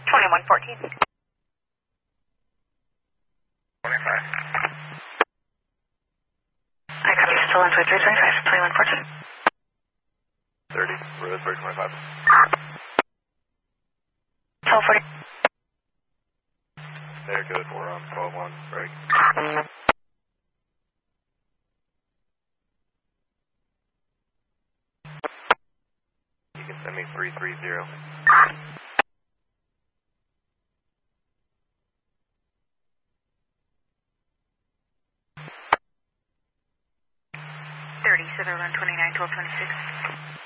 2114. 25. I copy. Still on 2325, 2114. 30, Roseburg 25. 1240. They're good for 12-1, break. You can send me 330. 30, Civil Run 29, 1226.